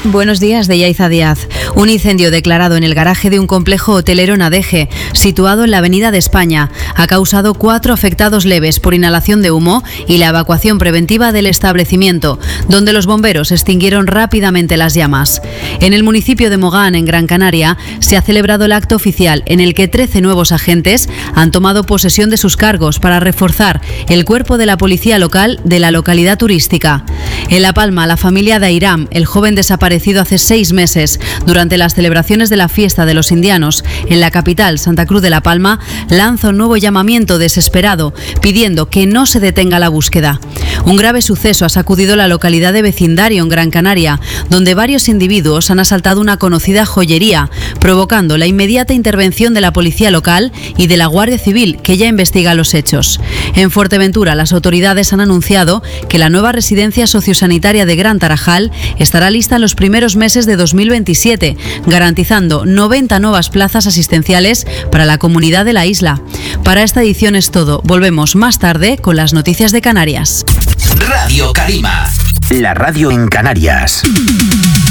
Buenos días, de Yaiza Díaz. Un incendio declarado en el garaje de un complejo hotelero en Adeje, situado en la Avenida de España, ha causado 4 afectados leves por inhalación de humo y la evacuación preventiva del establecimiento, donde los bomberos extinguieron rápidamente las llamas. En el municipio de Mogán, en Gran Canaria, se ha celebrado el acto oficial en el que 13 nuevos agentes han tomado posesión de sus cargos para reforzar el cuerpo de la policía local de la localidad turística. En La Palma, la familia de Airam, el joven desaparecido hace 6 meses, durante las celebraciones de la fiesta de los indianos en la capital, Santa Cruz de La Palma, lanza un nuevo llamamiento desesperado, pidiendo que no se detenga la búsqueda. Un grave suceso ha sacudido la localidad de Vecindario, en Gran Canaria, donde varios individuos han asaltado una conocida joyería, provocando la inmediata intervención de la policía local y de la Guardia Civil, que ya investiga los hechos. En Fuerteventura, las autoridades han anunciado que la nueva residencia sociosanitaria de Gran Tarajal estará lista en los primeros meses de 2027, garantizando 90 nuevas plazas asistenciales para la comunidad de la isla. Para esta edición es todo. Volvemos más tarde con las noticias de Canarias. Radio Calima, la radio en Canarias.